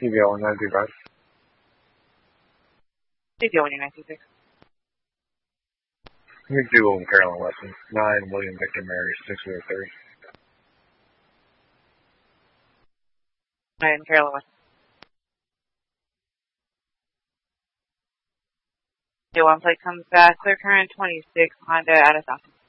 CVL 1925. CVL 1926. McDougal and Carolyn Weston. 9 William Victor Mary 603. 9 Carolyn Weston. 1 plate comes back. Clear current 26 Honda out of South.